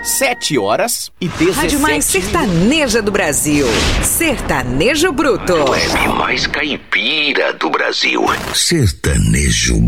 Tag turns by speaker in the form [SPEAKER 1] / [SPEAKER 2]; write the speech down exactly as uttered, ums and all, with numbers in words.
[SPEAKER 1] Sete horas e dezessete
[SPEAKER 2] Rádio mais sertaneja do Brasil. Sertanejo Bruto.
[SPEAKER 3] Web mais caipira do Brasil. Sertanejo